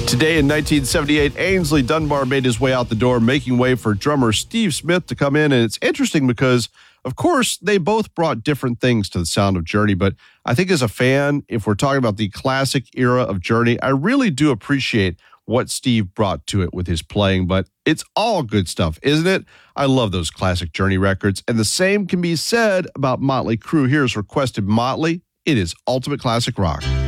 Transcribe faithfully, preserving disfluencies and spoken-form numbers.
Today in nineteen seventy-eight, Ainsley Dunbar made his way out the door, making way for drummer Steve Smith to come in. And it's interesting because, of course, they both brought different things to the sound of Journey. But I think as a fan, if we're talking about the classic era of Journey, I really do appreciate what Steve brought to it with his playing. But it's all good stuff, isn't it? I love those classic Journey records. And the same can be said about Motley Crue. Here's Requested Motley. It is ultimate classic rock.